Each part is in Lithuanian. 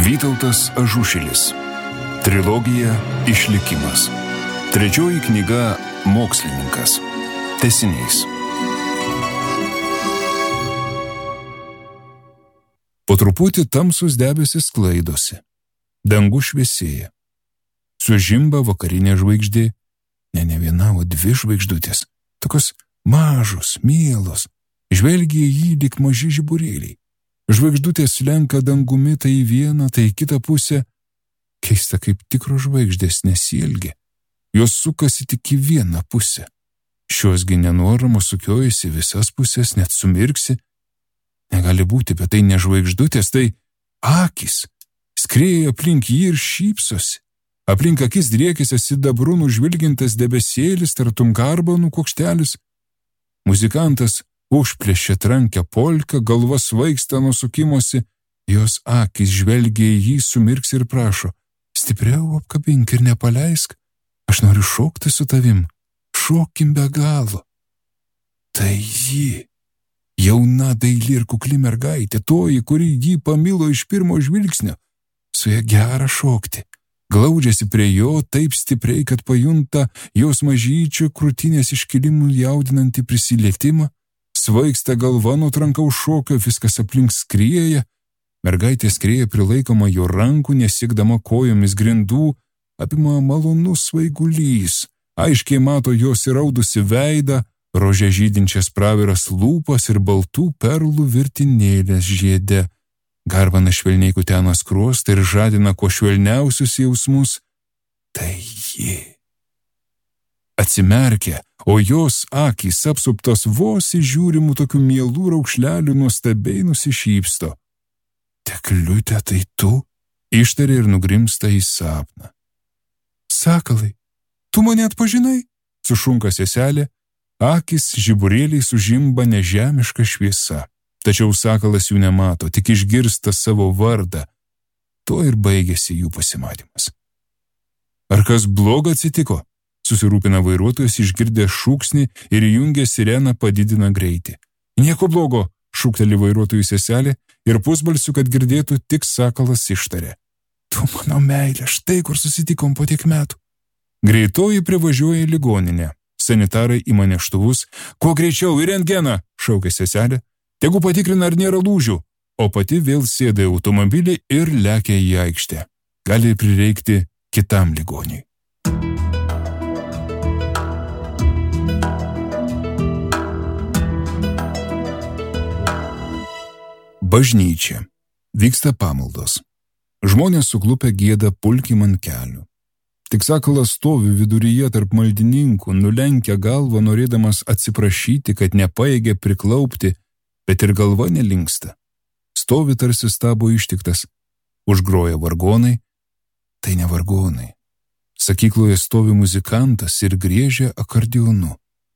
Vytautas Ažušilis. Trilogija Išlikimas. Trečioji knyga Mokslininkas. Tęsinys. Po truputį tamsus debesis sklaidosi. Dangus šviesėja. Sužimba vakarinė žvaigždė. Ne viena, o dvi žvaigždutės. Tokios mažos, mielos. Žvelgia į jį lyg maži žiburėliai. Žvaigždutės lenka dangumi tai į vieną, tai į kitą pusę. Keista, kaip tikros žvaigždės nesielgia. Jos sukasi tik į vieną pusę. Šiosgi nenuoramos sukiojasi visas pusės, net sumirksi. Negali būti, bet tai ne žvaigždutės, tai akys. Skrieja aplink jį ir šypsosi. Aplink akis driekėsi sidabru nužvilgintas debesėlis, tartum garbanų kuokštelis. Muzikantas užplėšė trankę polką, galva svaigsta nuo sukimosi, jos akys žvelgia į jį, sumirks ir prašo: stipriau apkabink ir nepaleisk, aš noriu šokti su tavim, šokim be galo. Tai ji, jauna, daili ir kukli mergaitė, toji, kuri jį pamilo iš pirmo žvilgsnio, su ja gera šokti. Glaudžiasi prie jo taip stipriai, kad pajunta jos mažyčio krūtinės iškilimų jaudinantį prisilietimą. Svaigsta galva nuo trankaus šokio, viskas aplink skrieja. Mergaitė skrieja prilaikoma jo rankų, nesiekdama kojomis grindų, apima malonus svaigulys. Aiškiai mato jos įraudusi veidą, rože žydinčias praviras lūpas ir baltų perlų virtinėlės žiede. Garbana švelniai kutena skruostą ir žadina kuo švelniausius jausmus. Tai ji. Atsimerkia, o jos akys apsuptos vos įžiūrimų tokių mielų raukšlelių nuostabiai nusišypsto. Tekliute, tai tu? Ištarė ir nugrimsta į sapną. Sakalai, tu mane atpažinai? Sušunka seselė, akys žiburėliai sužimba nežemiška šviesa. Tačiau sakalas jų nemato, tik išgirsta savo vardą. Tuo ir baigėsi jų pasimatymas. Ar kas blogo atsitiko? Susirūpina vairuotojas, išgirdęs šūksnį ir įjungė sireną, padidina greitį. Nieko blogo, šūkteli vairuotojų seselė ir pusbalsiu, kad girdėtų, tik sakalas ištarė: tu mano meilė, štai kur susitikom po tiek metų. Greitoji privažiuoja į ligoninę. Sanitarai ima neštuvus. Kuo greičiau į rentgeną, šaukė seselė. Tegu patikrina, ar nėra lūžių, o pati vėl sėda į automobilį ir lekia į aikštę. Gali prireikti kitam ligoniui. Bažnyčia. Vyksta pamaldos. Žmonės suklupę gieda pulkim ant kelių. Tik sakalas stovi viduryje tarp maldininkų, nulenkia galvą, norėdamas atsiprašyti, kad nepaėgė priklaupti, bet ir galva nelinksta. Stovi tarsi stabo ištiktas. Užgroja vargonai. Tai ne vargonai. Sakykloje stovi muzikantas ir griežia akordeonu.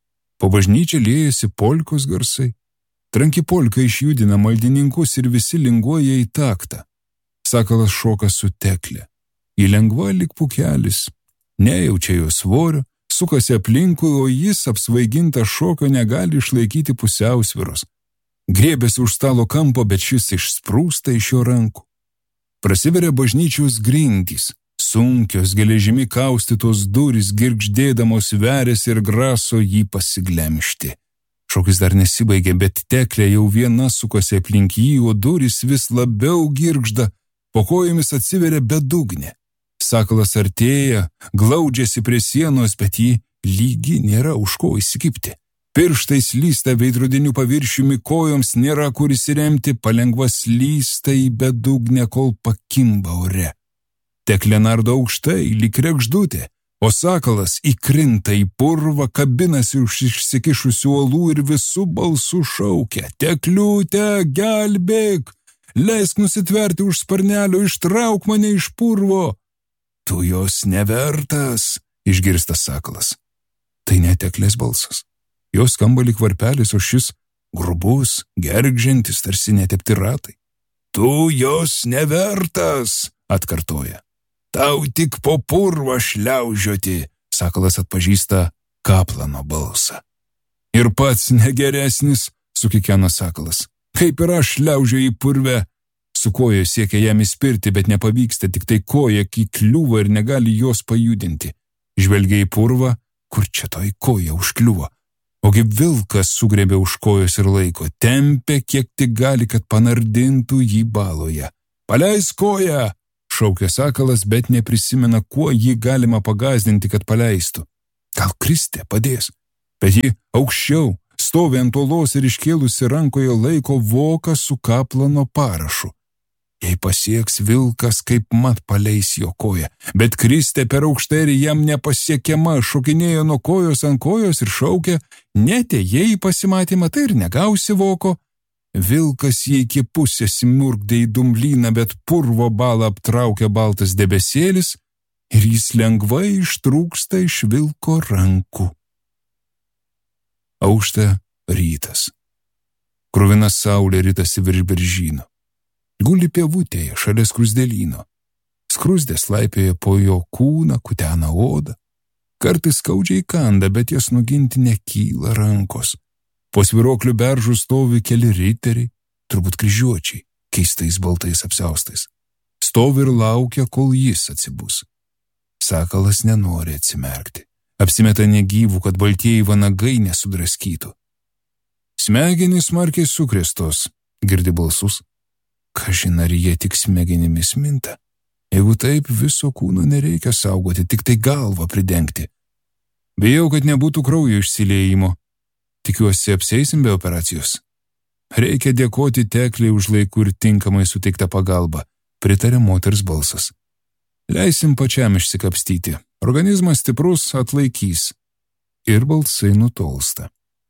Po bažnyčią liejasi polkos garsai. Tranki polka išjudina maldininkus ir visi linguoja į taktą. Sakalas šoka su tekle. Ji lengva lyg pukelis. Nejaučia jo svorio, sukasi aplinkui, o jis apsvaigintas šokio negali išlaikyti pusiausvyros. Griebėsi už stalo kampo, bet šis išsprūsta iš jo rankų. Prasiveria bažnyčios grindys. Sunkios, geležimi kaustytos durys girgždėdamos veriasi ir graso jį pasiglemžti. Šokis dar nesibaigė, bet teklė jau viena sukasi aplink jį, o durys vis labiau girgžda, po kojomis atsiveria bedugnė. Sakalas artėja, glaudžiasi prie sienos, bet jį lygi nėra už ko įsikibti. Pirštai slysta veidrodiniu paviršiumi, kojoms nėra kur įsiremti, palengva slysta į bedugnę, kol pakimba ore. Teklė nardo aukštai, lyg kregždutė, o sakalas įkrinta į purvą, kabinasi už išsikišusių uolų ir visų balsų šaukia: Tekliute, gelbėk, leisk nusitverti už sparnelio, ištrauk mane iš purvo. Tu jos nevertas, išgirsta sakalas. Tai ne teklės balsas. Jos skamba lyg varpelis, o šis grubus, gergžiantis, tarsi netepti ratai. Tu jos nevertas, atkartoja. Tau tik po purvą šliaužioti, sakalas atpažįsta kaplano balsą. Ir pats negeresnis, sukikena sakalas. Kaip ir aš šliaužioju į purvę. su koja siekia jam įspirti, bet nepavyksta, tik tai koja įkliūva ir negali jos pajudinti. Žvelgia į purvą, kur čia toj koja užkliuvo. Ogi vilkas sugrebė už kojos ir laiko, tempė kiek tik gali, kad panardintų jį baloje. Paleis koją, šaukė sakalas, bet neprisimena, kuo jį galima pagazdinti, kad paleistų. Gal Kristė padės, bet ji aukščiau, stovi ant uolos ir iškėlusi rankoje laiko voką su kaplano parašu. Jei pasieks vilkas, kaip mat paleis jo koją, bet Kristė per aukštai ir jam nepasiekiama, šokinėjo nuo kojos ant kojos ir šaukė, netė jei pasimatymą, tai ir negausi voko. Vilkas jį iki pusės įmurkdė į dumblyną, bet purvo balą aptraukė baltas debesėlis ir jis lengvai ištrūksta iš vilko rankų. Aušta rytas. Kruvina saulė ritasi virš beržyno. Guli pievutėje šalia skruzdėlyno. Skruzdė slaipėja po jo kūną, kutena odą. Kartais skaudžiai kanda, bet jas nuginti nekyla rankos. Po sviroklių beržų stovi keli riteriai, turbūt kryžiuočiai, keistais baltais apsiaustais. Stovi ir laukia, kol jis atsibus. Sakalas nenori atsimerkti. Apsimeta negyvų, kad baltieji vanagai nesudraskytų. Smegenys smarkiai sukrėstos, girdi balsus. Kažin ar jie tik smegenimis minta. Jeigu taip, viso kūno nereikia saugoti, tik tai galvą pridengti. Bijau, kad nebūtų kraujo išsiliejimo. Tikiuosi, apseisim be operacijos. Reikia dėkoti tekliai už laikų ir tinkamai suteiktą pagalbą, pritarė moters balsas. Leisim pačiam išsikapstyti. Organizmas stiprus atlaikys. Ir balsai nutolsta.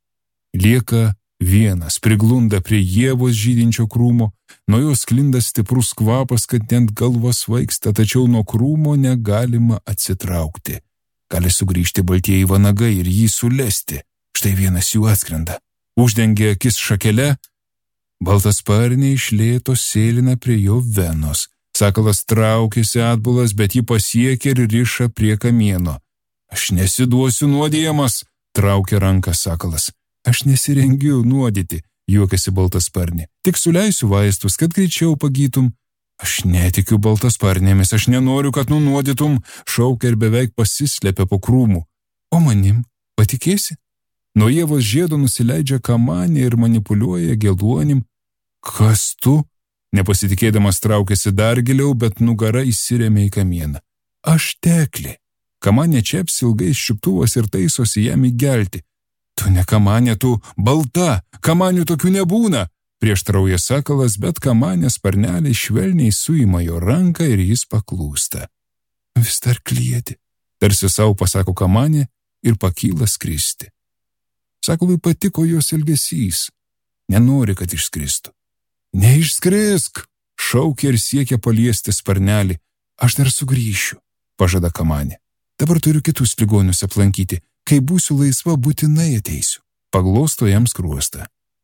Lieka vienas, priglunda prie ievos žydinčio krūmo, nuo jos sklinda stiprus kvapas, kad net galva svaigsta, tačiau nuo krūmo negalima atsitraukti. Gali sugrįžti baltieji vanagai ir jį sulesti. Štai vienas jų atskrenda. Uždengia akis šakele, baltasparniai iš lėto sėlina prie jo venos. Sakalas traukėsi atbulas, bet jį pasiekė ir riša prie kamieno. Aš nesiduosiu nuodijamas, traukė ranką sakalas. Aš nesirengiu nuodyti, juokėsi baltasparnė. Tik suleisiu vaistus, kad greičiau pagytum. Aš netikiu baltasparnėmis, aš nenoriu, kad nunuodytum, šaukė ir beveik pasislėpė po krūmų. O manim, patikėsi? Nuo ievos žiedo nusileidžia kamanė ir manipuliuoja geluonim. Kas tu? Nepasitikėdamas traukėsi dar giliau, bet nugara įsirėmė į kamieną. Aš teklė. Kamanė čeps ilgais čiuptuvas ir taisosi jam įgelti. Tu ne kamanė, tu balta, kamanių tokių nebūna, prieštarauja sakalas, bet kamanės sparneliai švelniai suima jo ranką ir jis paklūsta. Vis dar kliedi, tarsi savo pasako kamanė ir pakyla skristi. Sakalui patiko jos elgesys, nenori, kad išskristų. Neišskrisk, šaukė ir siekia paliesti sparnelį. Aš dar sugrįšiu, pažada kamanė. Dabar turiu kitus ligonius aplankyti. Kai būsiu laisva, būtinai ateisiu. Paglosto jam skruostą.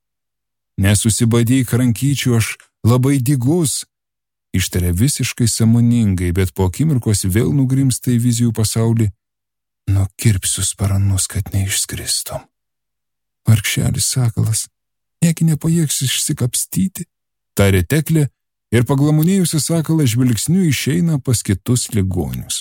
Nesusibadyk rankyčių, aš labai dygus, ištarė visiškai sąmoningai, bet po akimirkos vėl nugrimsta į vizijų pasaulį. Nukirpsiu sparnus, kad neišskristum. Vargšelis sakalas, nieki nepajėgs išsikapstyti, tarė teklė ir paglamonėjusi sakalą žvilgsniu išeina pas kitus ligonius.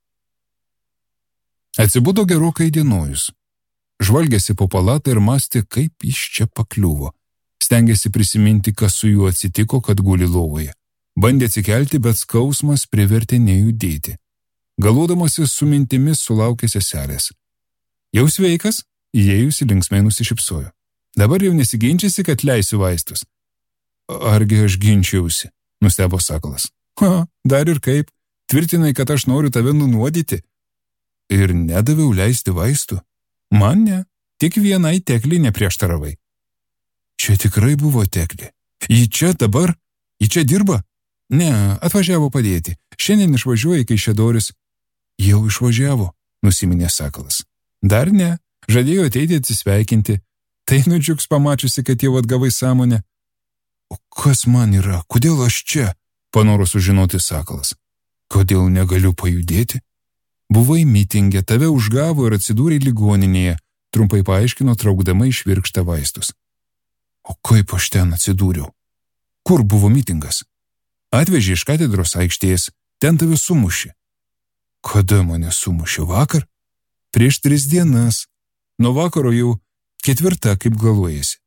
Atsibudo gerokai įdienojus. Žvalgėsi po palatą ir mąstė, kaip jis čia pakliuvo. Stengėsi prisiminti, kas su juo atsitiko, kad guli lovoje. Bandė atsikelti, bet skausmas privertė nejudėti. Galvodamasis su mintimis sulaukė seselės. Jau sveikas? Įėjusi linksmai nusišypsojo. Dabar jau nesiginčysi, kad leisiu vaistus. Argi aš ginčiausi, nustebo sakalas. Dar ir kaip, tvirtinai, kad aš noriu tave nunuodyti. Ir nedaviau leisti vaistų. Man ne, tik vienai teklį neprieštaravai. Čia tikrai buvo teklė. Ji čia dabar? Ji čia dirba? Ne, atvažiavo padėti. Šiandien išvažiuoja į Kaišiadorius. Jau išvažiavo, nusiminė sakalas. Dar ne, žadėjo ateiti atsisveikinti. Tai nudžiugs pamačiusi, kad jau atgavai sąmonę. O kas man yra? Kodėl aš čia? Panoro sužinoti sakalas. Kodėl negaliu pajudėti? Buvai mitinge, tave užgavo ir atsidūrė ligoninėje, trumpai paaiškino, traukdama iš virkštą vaistus. O kaip aš ten atsidūriau? Kur buvo mitingas? Atvežė iš katedros aikštės, ten tave sumušė. Kada mane sumušė? Vakar? Prieš 3 dienas. Nuo vakaro jau 4, kaip galuojasi.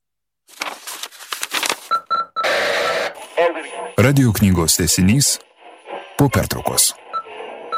Radio knygos tęsinys po pertraukos.